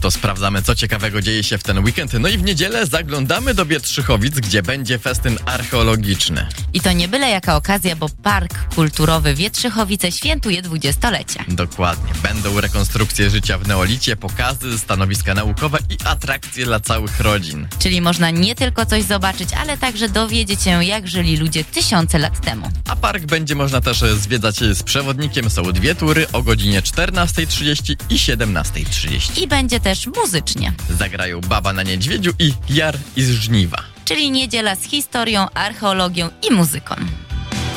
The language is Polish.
to sprawdzamy, co ciekawego dzieje się w ten weekend. No i w niedzielę zaglądamy do Wietrzychowic, gdzie będzie festyn archeologiczny. I to nie byle jaka okazja, bo Park Kulturowy Wietrzychowice świętuje 20-lecie. Dokładnie. Będą rekonstrukcje życia w neolicie, pokazy, stanowiska naukowe i atrakcje dla całych rodzin. Czyli można nie tylko coś zobaczyć, ale także dowiedzieć się, jak żyli ludzie tysiące lat temu. A park będzie można też zwiedzać z przewodnikiem. Są 2 tury o godzinie 14:30 i 17:30. I będzie też muzycznie. Zagrają Baba na Niedźwiedziu i Jar i z Żniwa. Czyli niedziela z historią, archeologią i muzyką.